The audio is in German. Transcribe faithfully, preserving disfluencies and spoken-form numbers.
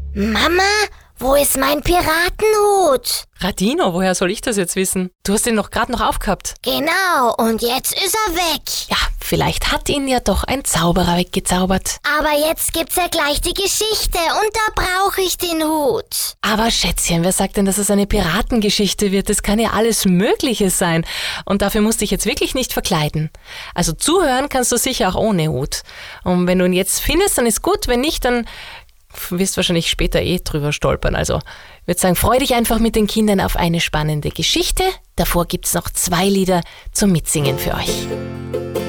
Mama, wo ist mein Piratenhut? Radino, woher soll ich das jetzt wissen? Du hast ihn doch gerade noch aufgehabt. Genau, und jetzt ist er weg. Ja, vielleicht hat ihn ja doch ein Zauberer weggezaubert. Aber jetzt gibt's ja gleich die Geschichte und da brauche ich den Hut. Aber Schätzchen, wer sagt denn, dass es eine Piratengeschichte wird? Das kann ja alles Mögliche sein. Und dafür musst du dich jetzt wirklich nicht verkleiden. Also zuhören kannst du sicher auch ohne Hut. Und wenn du ihn jetzt findest, dann ist gut. Wenn nicht, dann wirst du wahrscheinlich später eh drüber stolpern. Also ich würde sagen, freu dich einfach mit den Kindern auf eine spannende Geschichte. Davor gibt's noch zwei Lieder zum Mitsingen für euch.